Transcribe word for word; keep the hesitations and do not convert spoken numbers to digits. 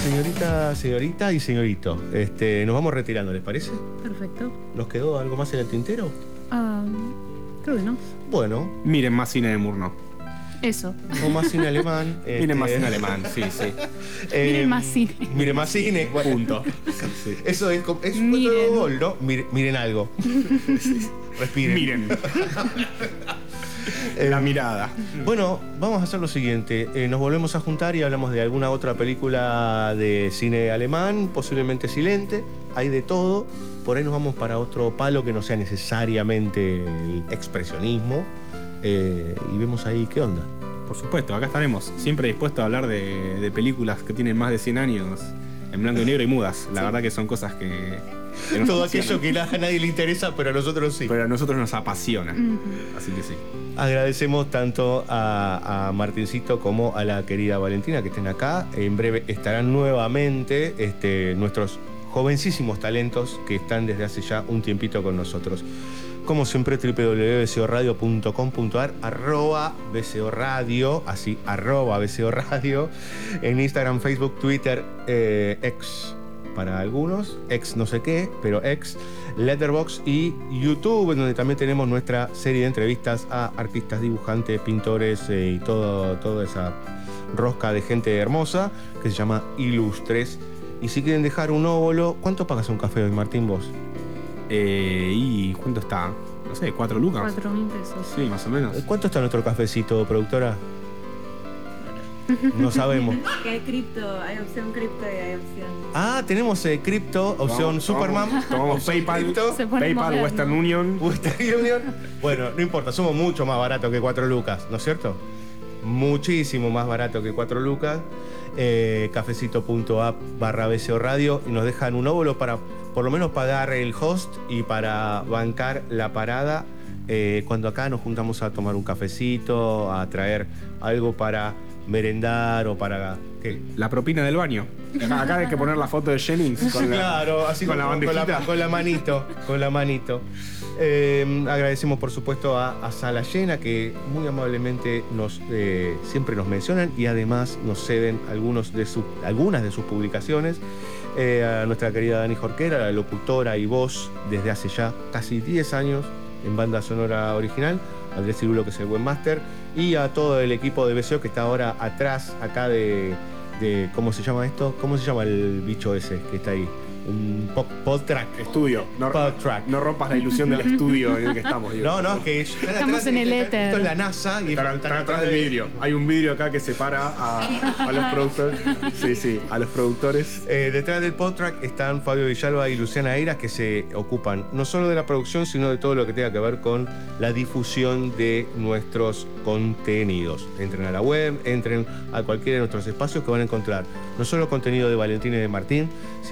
Señorita, señorita y señorito, este, nos vamos retirando, ¿les parece? Perfecto. ¿Nos quedó algo más en el tintero? Ah, creo que no. Bueno. Miren más cine de Murnau. Eso. O más cine alemán. Miren este... más cine alemán, sí, sí. Eh, Miren más cine. Miren más cine. Bueno, punto. Sí. Eso es, es un Miren. gol, ¿no? Miren, miren algo. Respiren. Miren. La mirada. Bueno, vamos a hacer lo siguiente. Eh, nos volvemos a juntar y hablamos de alguna otra película de cine alemán, posiblemente silente. Hay de todo. Por ahí nos vamos para otro palo que no sea necesariamente el expresionismo. Eh, y vemos ahí qué onda. Por supuesto, acá estaremos. Siempre dispuestos a hablar de, de películas que tienen más de cien años en blanco y negro y mudas. La Sí. verdad que son cosas que... que nos Todo apasionan. aquello que a nadie le interesa, pero a nosotros sí. Pero a nosotros nos apasiona. Ujú. Así que sí. Agradecemos tanto a, a Martincito como a la querida Valentina que estén acá. En breve estarán nuevamente este, nuestros jovencísimos talentos que están desde hace ya un tiempito con nosotros. Como siempre, doble u doble u doble u punto b c o radio punto com punto a r, arroba B C O Radio, así, arroba B C O Radio, en Instagram, Facebook, Twitter, eh, X para algunos, ex no sé qué, pero ex, Letterboxd y YouTube, en donde también tenemos nuestra serie de entrevistas a artistas, dibujantes, pintores eh, y todo, toda esa rosca de gente hermosa que se llama Ilustres. Y si quieren dejar un óvulo, ¿cuánto pagas un café hoy, Martín, vos? Eh, ¿Y cuánto está? No sé, ¿cuatro lucas? Cuatro mil pesos. Sí, más o menos. ¿Cuánto está nuestro cafecito, productora? No sabemos. Que hay cripto, hay opción cripto y hay opción. Ah, tenemos eh, cripto, opción Tomamos- Superman. tomamos- tomamos opción PayPal. cripto, Se pone PayPal, moderno. Western Union. Western Union. Bueno, no importa, somos mucho más baratos que cuatro lucas, ¿no es cierto? Muchísimo más barato que cuatro lucas. Eh, cafecito punto app barra B C O Radio y nos dejan un óvulo para por lo menos pagar el host y para bancar la parada eh, cuando acá nos juntamos a tomar un cafecito, a traer algo para merendar o para... ¿qué? La propina del baño. Acá, acá hay que poner la foto de Jennings con la, Claro, así con la con, bandejita. la, con la manito, con la manito. Eh, agradecemos por supuesto a, a Sala Llena que muy amablemente nos eh, siempre nos mencionan y además nos ceden algunos de sus, algunas de sus publicaciones. Eh, a nuestra querida Dani Jorquera, la locutora y voz desde hace ya casi diez años en banda sonora original. Andrés Cirulo, que es el webmaster, y a todo el equipo de B C O que está ahora atrás, acá de, de ¿cómo se llama esto? ¿Cómo se llama el bicho ese que está ahí? Un pop, pod track. estudio. No, Pod track. no rompas la ilusión del estudio en el que estamos. digo. No, no, es que están Estamos atrás, en el están- éter. Esto es la NASA y Están, están atrás del vidrio. Hay un vidrio acá que separa a, a los productores. Sí, sí, a los productores. Eh, detrás del podtrack están Fabio Villalba y Luciana Eiras, que se ocupan no solo de la producción, sino de todo lo que tenga que ver con la difusión de nuestros contenidos. Entren a la web, entren a cualquiera de nuestros espacios que van a encontrar no solo contenido de Valentín y de Martín,